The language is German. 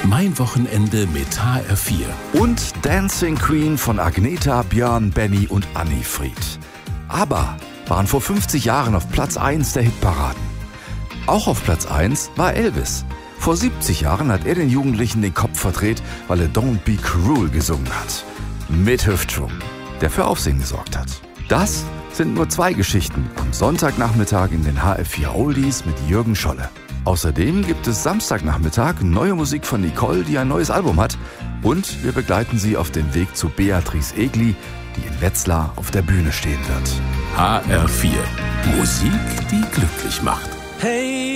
Mein Wochenende mit HR4. Und Dancing Queen von Agneta, Björn, Benny und Anni Fried. ABBA waren vor 50 Jahren auf Platz 1 der Hitparaden. Auch auf Platz 1 war Elvis. Vor 70 Jahren hat er den Jugendlichen den Kopf verdreht, weil er Don't Be Cruel gesungen hat. Mit Hüftschwung, der für Aufsehen gesorgt hat. Das sind nur 2 Geschichten am Sonntagnachmittag in den HR4 Oldies mit Jürgen Scholle. Außerdem gibt es Samstagnachmittag neue Musik von Nicole, die ein neues Album hat. Und wir begleiten sie auf den Weg zu Beatrice Egli, die in Wetzlar auf der Bühne stehen wird. HR4. Musik, die glücklich macht. Hey!